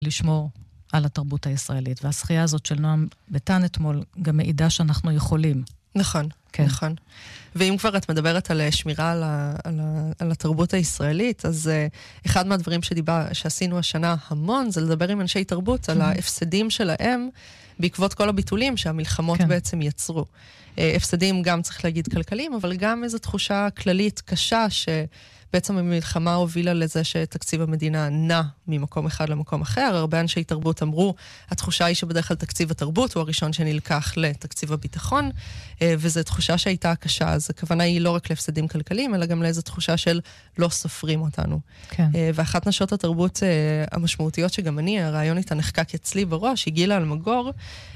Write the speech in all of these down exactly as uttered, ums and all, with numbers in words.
לשמור על התרבות הישראלית. והשחייה הזאת של נועם ביטן אתמול גם מעידה שאנחנו יכולים. נכון, כן. נכון. ואם כבר את מדברת על שמירה על, ה, על, ה, על התרבות הישראלית, אז uh, אחד מהדברים שדיבר, שעשינו השנה המון, זה לדבר עם אנשי תרבות על ההפסדים שלהם, בעקבות כל הביטולים שהמלחמות כן. בעצם יצרו. Uh, הפסדים גם צריך להגיד כלכליים, אבל גם איזו תחושה כללית קשה ש... בעצם המלחמה הובילה לזה שתקציב המדינה נע ממקום אחד למקום אחר. הרבה אנשי תרבות אמרו, התחושה היא שבדרך כלל תקציב התרבות הוא הראשון שנלקח לתקציב הביטחון, וזו תחושה שהייתה קשה. אז הכוונה היא לא רק להפסדים כלכליים, אלא גם לאיזו תחושה של לא סופרים אותנו. כן. ואחת נשות התרבות המשמעותיות שגם אני, הרעיון איתה נחקק אצלי בראש, היא גילה אלמגור,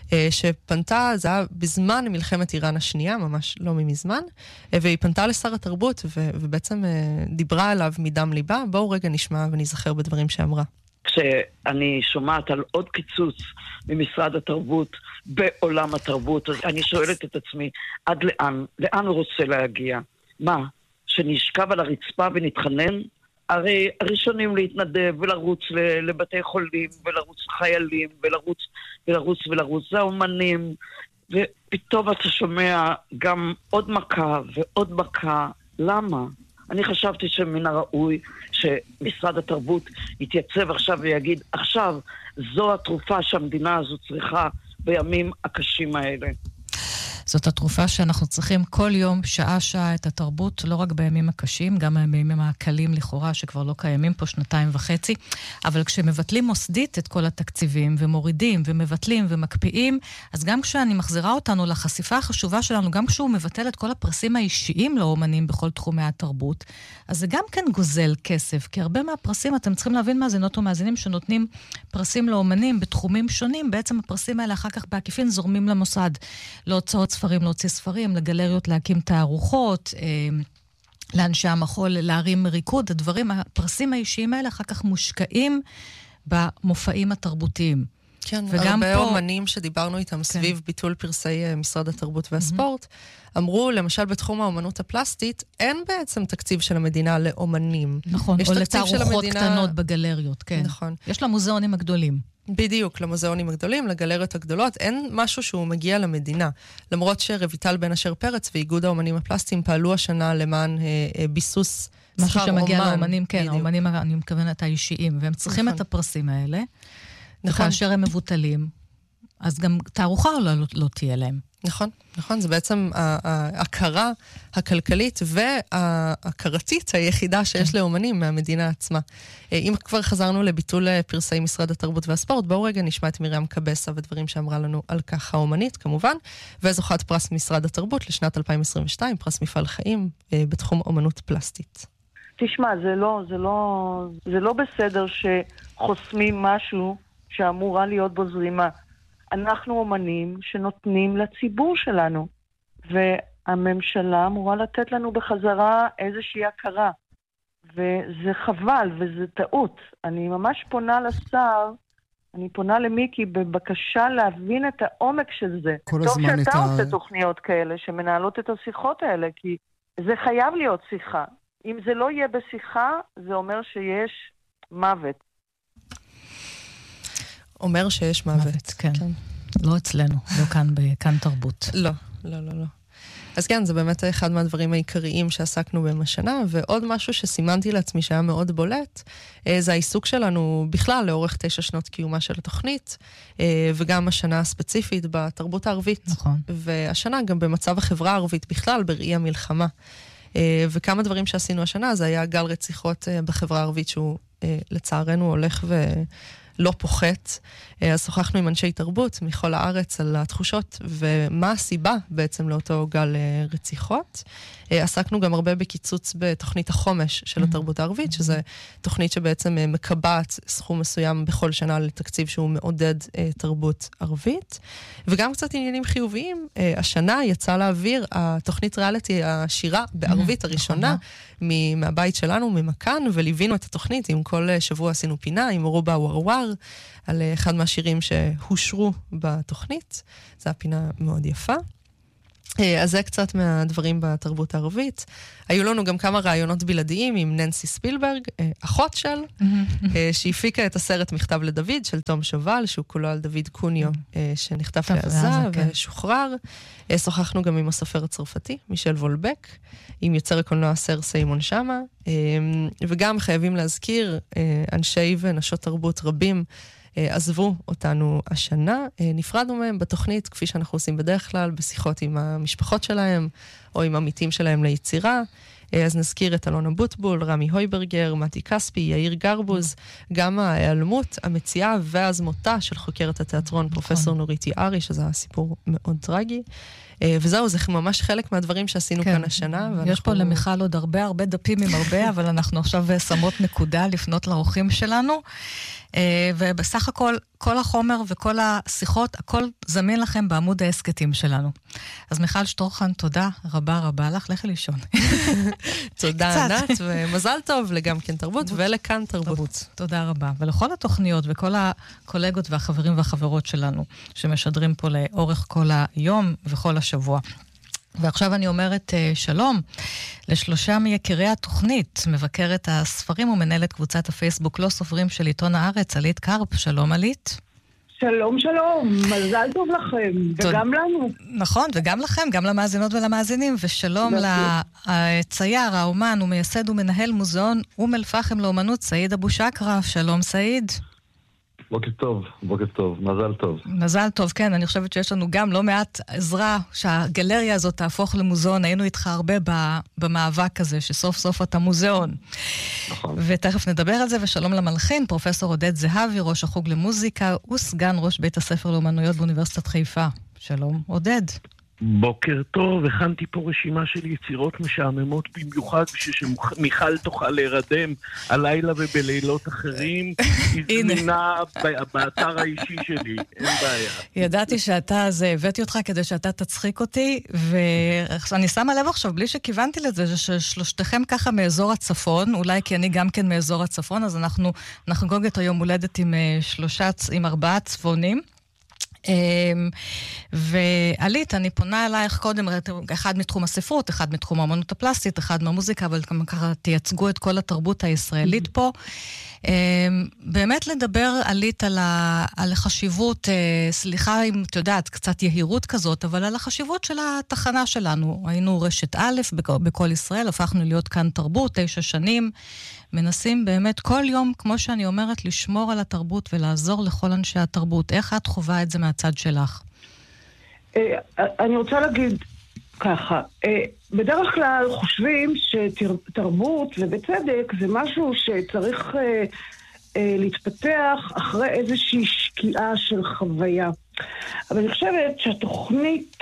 שפנתה, זה היה בזמן מלחמת איראן השנייה, ממש לא ממזמן, והיא פנתה לשר התרבות, ובעצם דיברה עליו מדם ליבה. בואו רגע נשמע ונזכר בדברים שאמרה. כשאני שומעת על עוד קיצוץ ממשרד התרבות בעולם התרבות, אז אני שואלת את עצמי, עד לאן? לאן הוא רוצה להגיע? מה? שנשכב על הרצפה ונתחנן? הרי הראשונים להתנדב ולרוץ לבתי חולים ולרוץ חיילים ולרוץ ולרוץ ולרוץ, זה האומנים, ופתאום אתה שומע גם עוד מכה ועוד מכה. למה? אני חשבתי שמן הראוי שמשרד התרבות יתייצב עכשיו ויגיד, עכשיו זו התרופה שהמדינה הזו צריכה בימים הקשים האלה. זאת התרופה שאנחנו צריכים כל יום, שעה-שעה, את התרבות, לא רק בימים הקשים, גם בימים הקלים לכאורה, שכבר לא קיימים פה שנתיים וחצי, אבל כשמבטלים מוסדית את כל התקציבים, ומורידים, ומבטלים, ומקפיאים, אז גם כשאני מחזירה אותנו לחשיפה החשובה שלנו, גם כשהוא מבטל את כל הפרסים האישיים לאומנים בכל תחומי התרבות, אז זה גם כן גוזל כסף, כי הרבה מהפרסים, אתם צריכים להבין מאזינות ומאזינים, שנותנים פרסים לאומנים בתחומים שונים, בעצם הפרסים האלה אחר כך בעקיפין זורמים למוסד, להוצאות ספרים, להוציא ספרים, לגלריות להקים תערוכות, לאנשי המחול להרים ריקוד, הדברים, הפרסים האישיים האלה אחר כך מושקעים במופעים התרבותיים. כן, הרבה פה... אומנים שדיברנו איתם כן. סביב ביטול פרסי משרד התרבות והספורט, mm-hmm. אמרו, למשל בתחום האומנות הפלסטית, אין בעצם תקציב של המדינה לאומנים. נכון, או לתערוכות המדינה... קטנות בגלריות, כן. נכון. יש למוזיאונים הגדולים. בדיוק, למוזיאונים הגדולים, לגלריות הגדולות, אין משהו שהוא מגיע למדינה. למרות שרויטל בן אשר פרץ ואיגוד האומנים הפלסטיים פעלו השנה למען אה, אה, ביסוס משהו שכר שמגיע אומן. לאומנים, כן, בדיוק. האומנים, אני מכוונת האישיים, והם צריכים נכון. את הפרסים האלה, נכון. וכאשר הם מבוטלים, אז גם תערוכה לא, לא, לא תהיה להם. נכון, נכון, זה בעצם ההכרה הכלכלית וההכרתית היחידה שיש לאומנים מהמדינה עצמה. אם כבר חזרנו לביטול פרסי משרד התרבות והספורט, בואו רגע נשמע את מרים קבסה ודברים שאמרה לנו על כך האומנית, כמובן, וזוכת פרס משרד התרבות לשנת אלפיים עשרים ושתיים, פרס מפעל חיים בתחום אומנות פלסטית. תשמע, זה לא, זה לא, זה לא בסדר שחוסמים משהו שאמורה להיות בו זרימה. אנחנו אומנים שנותנים לציבור שלנו, והממשלה אמורה לתת לנו בחזרה איזושהי הכרה, וזה חבל וזה טעות. אני ממש פונה לשר, אני פונה למיקי בבקשה להבין את העומק של זה. טוב שאתה ה... עושה תוכניות כאלה שמנהלות את השיחות האלה, כי זה חייב להיות שיחה. אם זה לא יהיה בשיחה, זה אומר שיש מוות. אומר שיש מוות. מוות, כן. כן. לא אצלנו, לא כאן בכאן תרבות. לא, לא, לא, לא. אז כן, זה באמת אחד מהדברים העיקריים שעסקנו בהם השנה, ועוד משהו שסימנתי לעצמי שהיה מאוד בולט, זה העיסוק שלנו בכלל לאורך תשע שנות קיומה של התוכנית, וגם השנה הספציפית בתרבות הערבית. נכון. והשנה גם במצב החברה הערבית בכלל, בראי המלחמה. וכמה דברים שעשינו השנה, זה היה גל רציחות בחברה הערבית, שהוא לצערנו הולך ו... לא פוחת. אז שוחחנו עם אנשי תרבות מכל הארץ על התחושות ומה הסיבה בעצם לאותו גל רציחות. עסקנו גם הרבה בקיצוץ בתוכנית החומש של התרבות הערבית, שזה תוכנית שבעצם מקבעת סכום מסוים בכל שנה לתקציב שהוא מעודד תרבות ערבית. וגם קצת עניינים חיוביים. השנה יצא להעביר התוכנית ריאליטי השירה בערבית הראשונה מהבית שלנו, ממכאן, וליווינו את התוכנית. עם כל שבוע עשינו פינה עם רובה ורוואר, על אחד מהשירים שהושרו בתוכנית. זו הפינה מאוד יפה. אז זה קצת מהדברים בתרבות הערבית. היו לנו גם כמה רעיונות בלעדיים עם ננסי ספילברג, אחות של, שהפיקה את הסרט מכתב לדוד של תום שובל, שהוא כולו על דוד קוניו, שנחטף לעזה ושוחרר. שוחחנו גם עם הסופר הצרפתי, מישל וולבק, עם יוצר הקולנוע סר סיימון שמה, וגם חייבים להזכיר, אנשי ונשות תרבות רבים, עזבו אותנו השנה, נפרדנו מהם בתוכנית, כפי שאנחנו עושים בדרך כלל, בשיחות עם המשפחות שלהם, או עם עמיתים שלהם ליצירה. אז נזכיר את אלונה בוטבול, רמי הויברגר, מתי כספי, יאיר גרבוז, גם ההיעלמות, המציאה והזמותה של חוקרת התיאטרון, פרופסור נורית יערי, שזה סיפור מאוד טרגי. וזהו, זה ממש חלק מהדברים שעשינו כאן השנה. יש פה למיכל עוד הרבה הרבה דפים עם הרבה, אבל אנחנו עכשיו שמות נקודה לפנות לאורחים שלנו. ובסך הכל, כל החומר וכל השיחות, הכל זמין לכם בעמוד העסקתים שלנו. אז מיכל שטורחן, תודה רבה רבה לך, לכי לישון. תודה ענת, ומזל טוב לגם כן תרבות ולכאן תרבות. תודה רבה. ולכל התוכניות וכל הקולגות והחברים והחברות שלנו, שמשדרים פה לאורך כל היום וכל השבוע. ועכשיו אני אומרת שלום לשלושה מיקירי התוכנית, מבקרת הספרים ומנהלת קבוצת הפייסבוק לא סופרים של עיתון הארץ, עלית קרפ. שלום עלית. שלום שלום, מזל טוב לכם, וגם לנו. נכון, וגם לכם, גם למאזינות ולמאזינים, ושלום לצייר, האומן ומייסד ומנהל מוזיאון אום אל-פחם לאומנות, סעיד אבו שקרה. שלום סעיד. בוקר טוב, בוקר טוב, מזל טוב. מזל טוב, כן, אני חושבת שיש לנו גם לא מעט עזרה שהגלריה הזאת תהפוך למוזיאון, היינו איתך הרבה במאבק הזה, שסוף סוף אתה מוזיאון. נכון. ותכף נדבר על זה, ושלום למלחין, פרופסור עודד זהבי, ראש החוג למוזיקה, וסגן ראש בית הספר לאומנויות באוניברסיטת חיפה. שלום, עודד. בוקר טוב, הכנתי פה רשימה של יצירות משעממות במיוחד בשביל שמיכל תוכל להירדם הלילה ובלילות אחרים. היא זמינה באתר האישי שלי, אין בעיה. ידעתי שאתה, אז הבאתי אותך כדי שאתה תצחיק אותי, ואני שמה לב עכשיו, בלי שכיוונתי לזה, ששלושתכם ככה מאזור הצפון, אולי כי אני גם כן מאזור הצפון, אז אנחנו נחגוג את היום הולדת עם שלושה, עם ארבעה צפונים. ועלית, אני פונה אלייך קודם, אחד מתחום הספרות, אחד מתחום האמנות הפלסטית, אחד מהמוזיקה, אבל ככה תייצגו את כל התרבות הישראלית פה. באמת לדבר עלית על, ה, על החשיבות, סליחה אם את יודעת, קצת יהירות כזאת, אבל על החשיבות של התחנה שלנו. היינו רשת א' בכל ישראל, הפכנו להיות כאן תרבות, תשע שנים, מנסים באמת כל יום, כמו שאני אומרת, לשמור על התרבות ולעזור לכל אנשי התרבות. איך את חווה את זה מהצד שלך? אני רוצה להגיד ככה, בדרך כלל חושבים שתרבות, ובצדק, זה משהו שצריך להתפתח אחרי איזושהי שקיעה של חוויה. אבל אני חושבת שהתוכנית,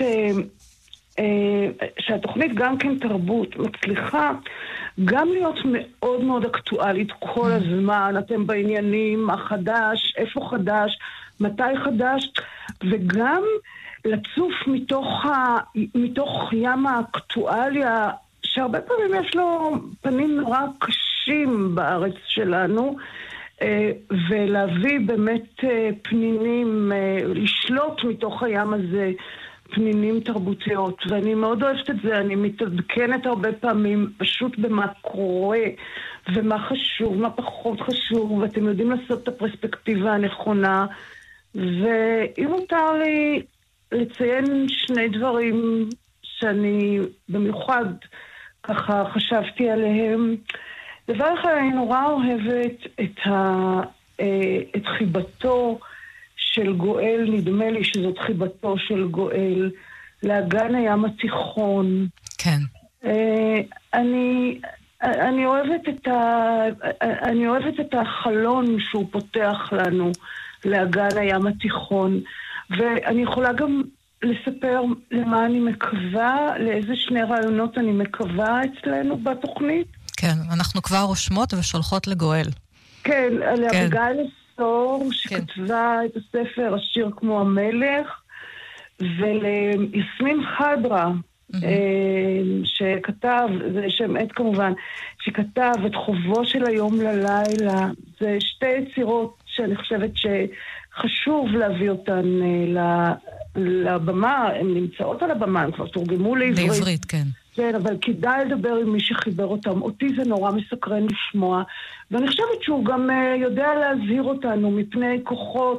שהתוכנית גם כן תרבות מצליחה גם להיות מאוד מאוד אקטואלית כל הזמן. אתם בעניינים, החדש, איפה חדש, מתי חדש, וגם לצוף מתוך, ה, מתוך ים האקטואליה, שהרבה פעמים יש לו פנים נורא קשים בארץ שלנו, ולהביא באמת פנינים, לשלוט מתוך הים הזה פנינים תרבותיות. ואני מאוד אוהבת את זה, אני מתעדכנת הרבה פעמים פשוט במה קורה ומה חשוב, מה פחות חשוב, ואתם יודעים לעשות את הפרספקטיבה הנכונה. ואם מותר לי לציין שני דברים שאני במיוחד ככה חשבתי עליהם. דבר אחד, אני נורא אוהבת את, ה, את חיבתו של גואל, נדמה לי שזאת חיבתו של גואל, לאגן הים התיכון. כן. אני, אני אוהבת את ה, אני אוהבת את החלון שהוא פותח לנו לאגן הים התיכון. ואני יכולה גם לספר למה אני מקווה, לאיזה שני רעיונות אני מקווה אצלנו בתוכנית. כן, אנחנו כבר רושמות ושולחות לגואל. כן, לאביגיל אסור, שכתבה את הספר השיר כמו המלך, וליסמין חדרה, שכתב, זה שם עת כמובן, שכתב את חובו של היום ללילה. זה שתי יצירות שאני חושבת שחשוב להביא אותן לבמה, הן נמצאות על הבמה, הן כבר תורגמו לעברית. לעברית, כן. כן, אבל כדאי לדבר עם מי שחיבר אותם. אותי זה נורא מסקרן לשמוע, ואני חושבת שהוא גם יודע להזהיר אותנו מפני כוחות